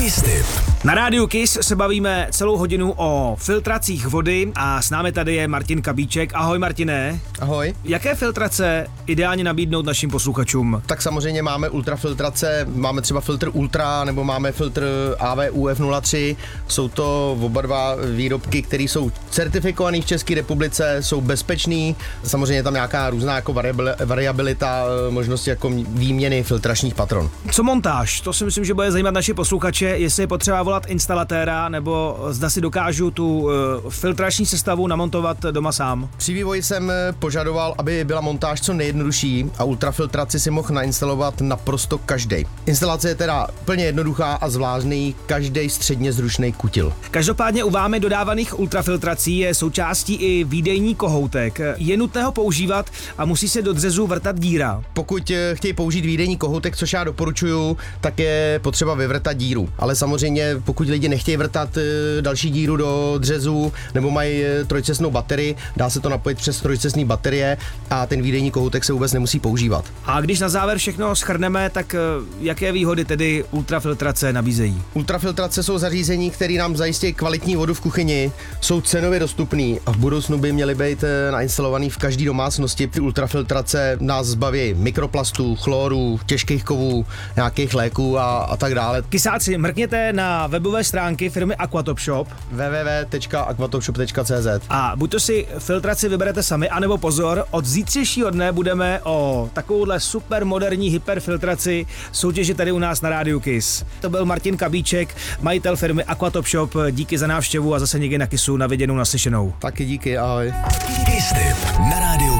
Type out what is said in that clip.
Kiss Tip. Na rádiu Kiss se bavíme celou hodinu o filtracích vody a s námi tady je Martin Kabíček. Ahoj Martine. Ahoj. Jaké filtrace ideálně nabídnout našim posluchačům? Tak samozřejmě máme ultrafiltrace, máme třeba filtr Ultra nebo máme filtr AVUF03. Jsou to oba dva výrobky, které jsou certifikované v České republice, jsou bezpečný. Samozřejmě je tam nějaká různá jako variabilita možnosti jako výměny filtračních patron. Co montáž? To si myslím, že bude zajímat naše posluchače, jestli je potřeba volat instalatéra nebo zda si dokážu tu filtrační sestavu namontovat doma sám. Při vývoji jsem požadoval, aby byla montáž co nejjednodušší a ultrafiltraci si mohl nainstalovat naprosto každý. Instalace je teda plně jednoduchá a zvládný každý středně zrušný kutil. Každopádně u vámi dodávaných ultrafiltrací je součástí i výdejní kohoutek. Je nutné ho používat a musí se do dřezu vrtat díra. Pokud chtějí použít výdejní kohoutek, což já doporučuju, tak je potřeba vyvrtat díru. Ale samozřejmě, pokud lidi nechtějí vrtat další díru do dřezu nebo mají trojcestnou baterii, dá se to napojit přes trojcestné baterie a ten výdejní kohoutek se vůbec nemusí používat. A když na závěr všechno shrneme, tak jaké výhody tedy ultrafiltrace nabízejí? Ultrafiltrace jsou zařízení, které nám zajistí kvalitní vodu v kuchyni, jsou cenově dostupný a v budoucnu by měly být nainstalovaný v každé domácnosti. Ty ultrafiltrace nás zbaví mikroplastů, chloru, těžkých kovů, nějakých léků a tak dále. Kysáci, mrkněte na webové stránky firmy Aquatop Shop www.aquatopshop.cz a buď to si filtraci vyberete sami, anebo pozor, od zítřejšího dne budeme o takovouhle super moderní hyperfiltraci soutěžit tady u nás na rádiu Kiss. To byl Martin Kabíček, majitel firmy Aquatop Shop. Díky za návštěvu a zase někdy na Kissu, na viděnou, naslyšenou. Taky díky, ahoj. Kiss Tip na rádiu